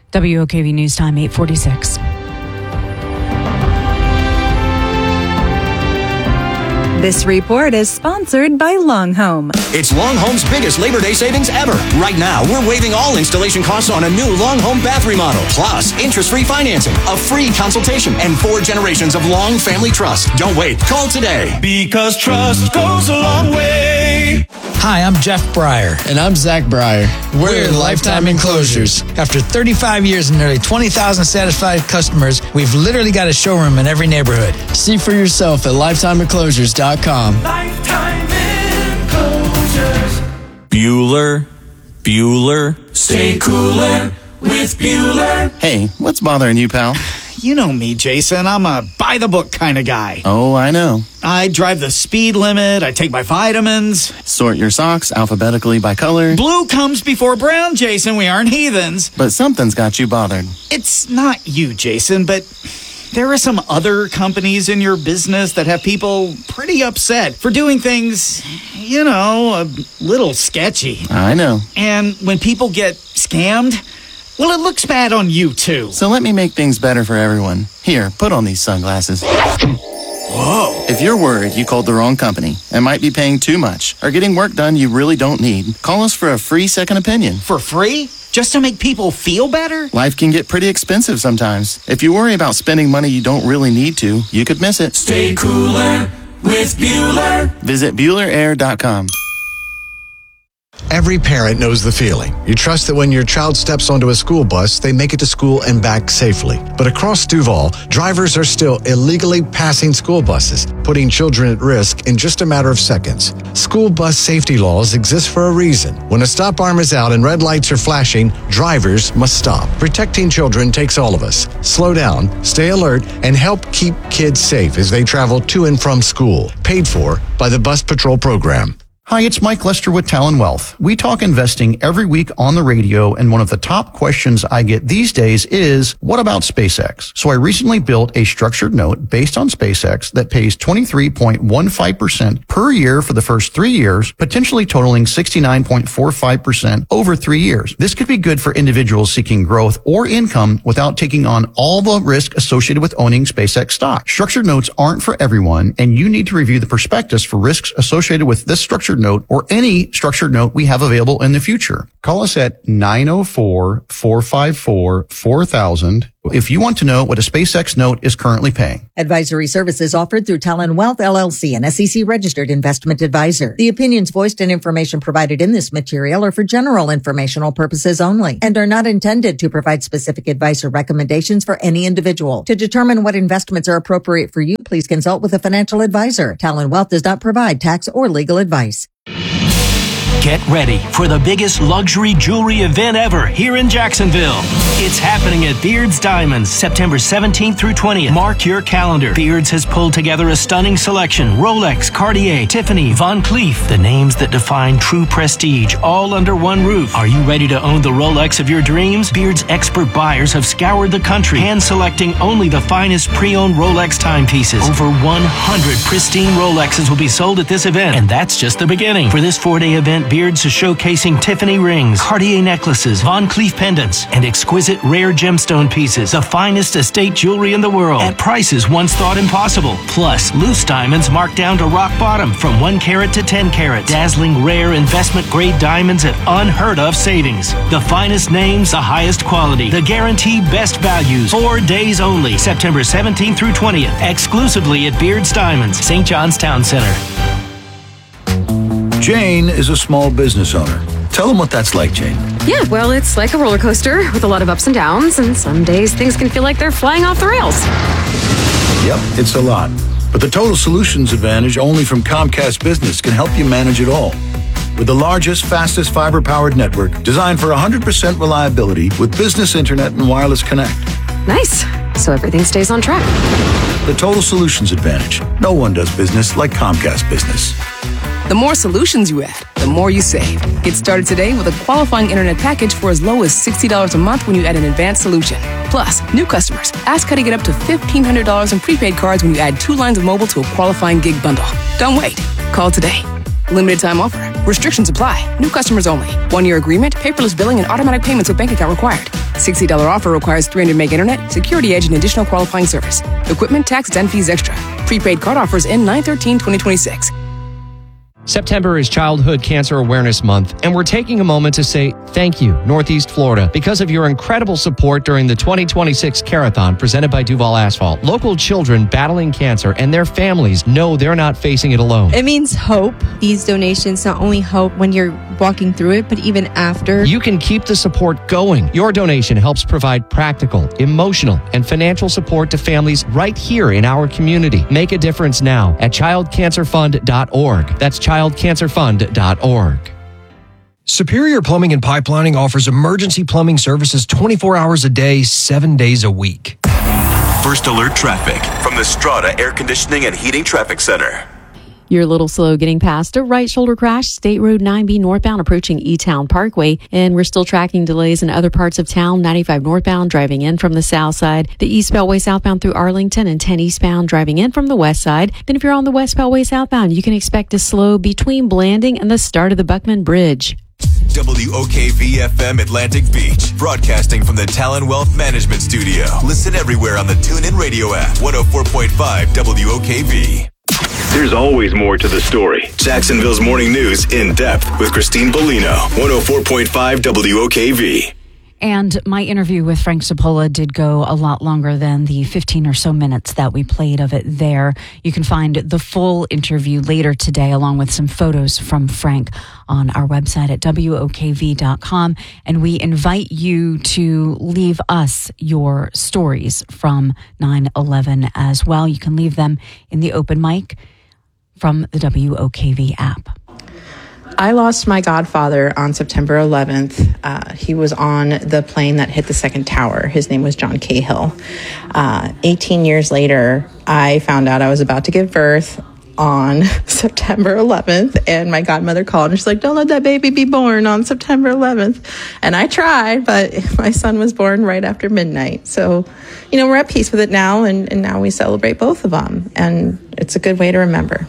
WOKV News Time, 8:46. This report is sponsored by Long Home. It's Long Home's biggest Labor Day savings ever. Right now, we're waiving all installation costs on a new Long Home bath remodel. Plus, interest-free financing, a free consultation, and 4 generations of Long Family Trust. Don't wait. Call today. Because trust goes a long way. Hi, I'm Jeff Breyer. And I'm Zach Breyer. We're Lifetime Enclosures. After 35 years and nearly 20,000 satisfied customers, we've literally got a showroom in every neighborhood. See for yourself at lifetimeenclosures.com. Lifetime Enclosures. Bueller. Stay cooler with Bueller. Hey, what's bothering you, pal? You know me, Jason. I'm a by-the-book kind of guy. Oh, I know. I drive the speed limit. I take my vitamins. Sort your socks alphabetically by color. Blue comes before brown, Jason. We aren't heathens. But something's got you bothered. It's not you, Jason, but there are some other companies in your business that have people pretty upset for doing things, a little sketchy. I know. And when people get scammed, well, it looks bad on you, too. So let me make things better for everyone. Here, put on these sunglasses. Whoa. If you're worried you called the wrong company and might be paying too much or getting work done you really don't need, call us for a free second opinion. For free? Just to make people feel better? Life can get pretty expensive sometimes. If you worry about spending money you don't really need to, you could miss it. Stay cooler with Bueller. Visit BuellerAir.com. Every parent knows the feeling. You trust that when your child steps onto a school bus, they make it to school and back safely. But across Duval, drivers are still illegally passing school buses, putting children at risk in just a matter of seconds. School bus safety laws exist for a reason. When a stop arm is out and red lights are flashing, drivers must stop. Protecting children takes all of us. Slow down, stay alert, and help keep kids safe as they travel to and from school. Paid for by the Bus Patrol Program. Hi, it's Mike Lester with Talon Wealth. We talk investing every week on the radio, and one of the top questions I get these days is, what about SpaceX? So I recently built a structured note based on SpaceX that pays 23.15% per year for the first 3 years, potentially totaling 69.45% over 3 years. This could be good for individuals seeking growth or income without taking on all the risk associated with owning SpaceX stock. Structured notes aren't for everyone, and you need to review the prospectus for risks associated with this structured note or any structured note we have available in the future. Call us at 904-454-4000 if you want to know what a SpaceX note is currently paying. Advisory services offered through Talon Wealth LLC, an SEC-registered investment advisor. The opinions voiced and information provided in this material are for general informational purposes only and are not intended to provide specific advice or recommendations for any individual. To determine what investments are appropriate for you, please consult with a financial advisor. Talon Wealth does not provide tax or legal advice. Get ready for the biggest luxury jewelry event ever here in Jacksonville. It's happening at Beard's Diamonds, September 17th through 20th. Mark your calendar. Beard's has pulled together a stunning selection. Rolex, Cartier, Tiffany, Van Cleef, the names that define true prestige, all under one roof. Are you ready to own the Rolex of your dreams? Beard's expert buyers have scoured the country, hand-selecting only the finest pre-owned Rolex timepieces. Over 100 pristine Rolexes will be sold at this event, and that's just the beginning. For this 4-day event, Beard's is showcasing Tiffany rings, Cartier necklaces, Van Cleef pendants, and exquisite rare gemstone pieces, the finest estate jewelry in the world, at prices once thought impossible. Plus, loose diamonds marked down to rock bottom from 1 carat to 10 carat. Dazzling rare investment-grade diamonds at unheard-of savings. The finest names, the highest quality, the guaranteed best values. 4 days only, September 17th through 20th, exclusively at Beard's Diamonds, St. John's Town Center. Jane is a small business owner. Tell them what that's like, Jane. Yeah, well, it's like a roller coaster with a lot of ups and downs, and some days things can feel like they're flying off the rails. Yep, it's a lot. But the Total Solutions Advantage only from Comcast Business can help you manage it all. With the largest, fastest fiber-powered network designed for 100% reliability with business internet and wireless connect. Nice. So everything stays on track. The Total Solutions Advantage. No one does business like Comcast Business. The more solutions you add, the more you save. Get started today with a qualifying internet package for as low as $60 a month when you add an advanced solution. Plus, new customers, ask how to get up to $1,500 in prepaid cards when you add 2 lines of mobile to a qualifying gig bundle. Don't wait. Call today. Limited time offer. Restrictions apply. New customers only. 1-year agreement, paperless billing, and automatic payments with bank account required. $60 offer requires 300 meg internet, security edge, and additional qualifying service. Equipment, tax, and fees extra. Prepaid card offers end 9/13/2026. September is Childhood Cancer Awareness Month, and we're taking a moment to say thank you, Northeast Florida, because of your incredible support during the 2026 Carathon presented by Duval Asphalt. Local children battling cancer and their families know they're not facing it alone. It means hope. These donations not only help when you're walking through it, but even after. You can keep the support going. Your donation helps provide practical, emotional, and financial support to families right here in our community. Make a difference now at childcancerfund.org. That's childcancerfund.org. Superior Plumbing and Pipelining offers emergency plumbing services 24 hours a day, 7 days a week. First alert traffic from the Strata Air Conditioning and Heating Traffic Center. You're a little slow getting past a right shoulder crash, State Road 9B northbound approaching E-Town Parkway. And we're still tracking delays in other parts of town. 95 northbound driving in from the south side. The East Beltway southbound through Arlington, and 10 eastbound driving in from the west side. Then if you're on the West Beltway southbound, you can expect a slow between Blanding and the start of the Buckman Bridge. WOKV-FM Atlantic Beach, broadcasting from the Talon Wealth Management Studio. Listen everywhere on the TuneIn Radio app. 104.5 WOKV. There's always more to the story. Jacksonville's Morning News in depth with Christine Bellino, 104.5 WOKV. And my interview with Frank Sapola did go a lot longer than the 15 or so minutes that we played of it there. You can find the full interview later today, along with some photos from Frank, on our website at WOKV.com. And we invite you to leave us your stories from 9/11 as well. You can leave them in the open mic from the WOKV app. I lost my godfather on September 11th. He was on the plane that hit the second tower. His name was John Cahill. 18 years later, I found out I was about to give birth on September 11th, and my godmother called and she's like, "Don't let that baby be born on September 11th. And I tried, but my son was born right after midnight. So, we're at peace with it now, and now we celebrate both of them. And it's a good way to remember.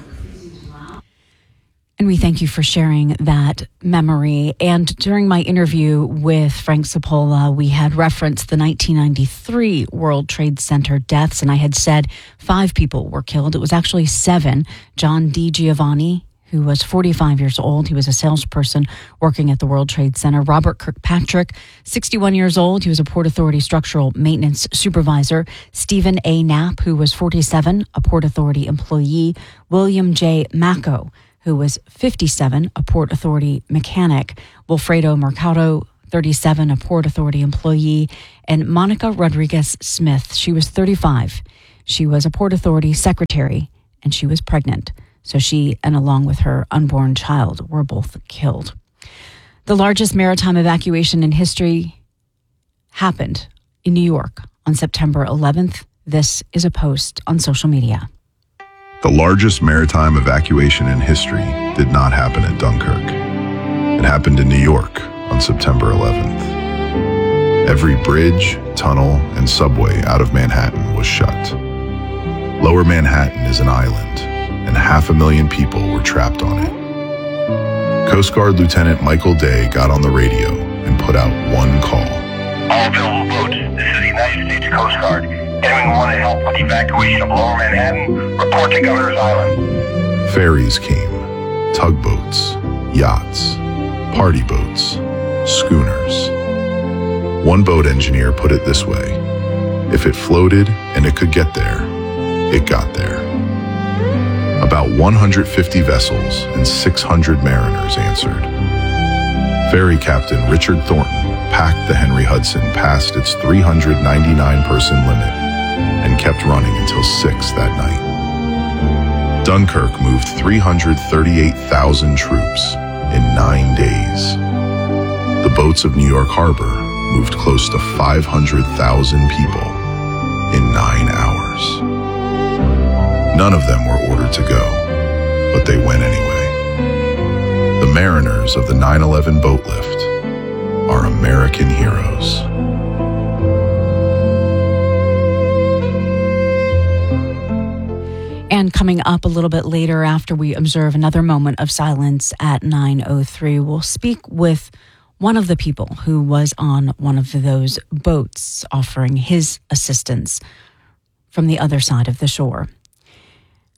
And we thank you for sharing that memory. And during my interview with Frank Sapola, we had referenced the 1993 World Trade Center deaths, and I had said 5 people were killed. It was actually 7. John D. Giovanni, who was 45 years old. He was a salesperson working at the World Trade Center. Robert Kirkpatrick, 61 years old. He was a Port Authority structural maintenance supervisor. Stephen A. Knapp, who was 47, a Port Authority employee. William J. Macco, who was 57, a Port Authority mechanic. Wilfredo Mercado, 37, a Port Authority employee. And Monica Rodriguez Smith, she was 35. She was a Port Authority secretary, and she was pregnant. So she, and along with her unborn child, were both killed. The largest maritime evacuation in history happened in New York on September 11th. This is a post on social media. The largest maritime evacuation in history did not happen at Dunkirk. It happened in New York on September 11th. Every bridge, tunnel, and subway out of Manhattan was shut. Lower Manhattan is an island, and 500,000 people were trapped on it. Coast Guard Lieutenant Michael Day got on the radio and put out one call. All available boats, this is the United States Coast Guard. Anyone who want to help with the evacuation of Lower Manhattan, report to Governor's Island. Ferries came, tugboats, yachts, party boats, schooners. One boat engineer put it this way: if it floated and it could get there, it got there. About 150 vessels and 600 mariners answered. Ferry Captain Richard Thornton packed the Henry Hudson past its 399-person limit and kept running until 6 that night. Dunkirk moved 338,000 troops in 9 days. The boats of New York Harbor moved close to 500,000 people in 9 hours. None of them were ordered to go, but they went anyway. The mariners of the 9/11 boat lift are American heroes. And Coming up a little bit later after we observe another moment of silence at 9:03, we'll speak with one of the people who was on one of those boats offering his assistance from the other side of the shore.